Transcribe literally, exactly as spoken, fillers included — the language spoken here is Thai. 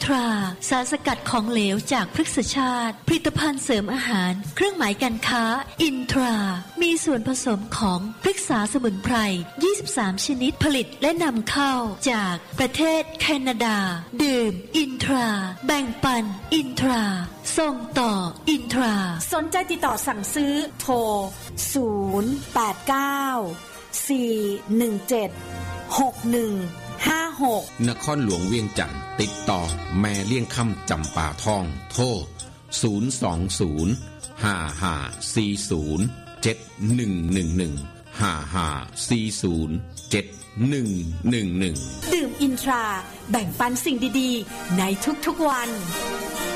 ทราสารสกัดของเหลวจากพฤกษชาติผลิตภัณฑ์เสริมอาหารเครื่องหมายการค้าอินทรามีส่วนผสมของพฤกษาสมุนไพรยี่สิบสามชนิดผลิตและนำเข้าจากประเทศแคนาดาดื่มอินทราแบ่งปันอินทราส่งต่ออินทราสนใจติดต่อสั่งซื้อโทรศูนย์ แปด เก้า สี่ หนึ่ง เจ็ด หก หนึ่ง ห้า หกนครหลวงเวียงจันทร์ติดต่อแม่เลี้ยงค่ำจำปาทองโทรศูนย์ สอง ศูนย์ ห้า ห้า สี่ ศูนย์ เจ็ด หนึ่ง หนึ่ง หนึ่ง ห้า ห้า สี่ ศูนย์ เจ็ด หนึ่ง หนึ่ง หนึ่งดื่มอินทราแบ่งปันสิ่งดีๆในทุกๆวัน